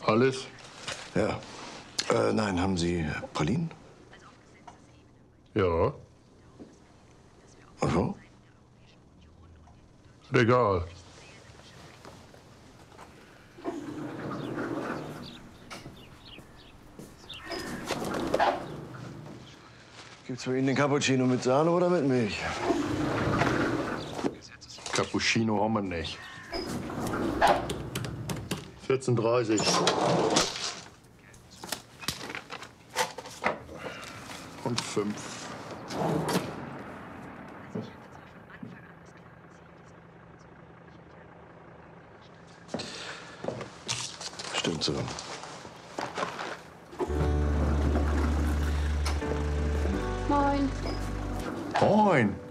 Alles? Ja. Nein, haben Sie Pralinen? Ja. Ach so? Regal. Gibt's für ihn den Cappuccino mit Sahne oder mit Milch? Cappuccino haben wir nicht. 14,30. Und 5. Stimmt so. Moin. Moin.